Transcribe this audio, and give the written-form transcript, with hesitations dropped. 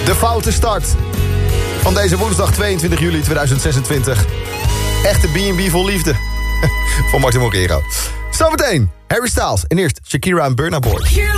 De foute start van deze woensdag 22 juli 2026. Echte B&B vol liefde. Van Martin Moquero. Zometeen Harry Styles en eerst Shakira en Burna Boy.